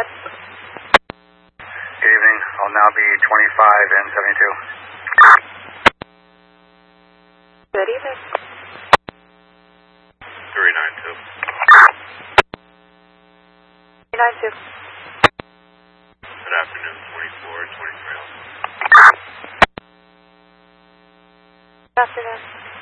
ahead. Good evening. I'll now be 25 and 72. Good evening. 392. 392. Good afternoon, 24 and 23. Good afternoon.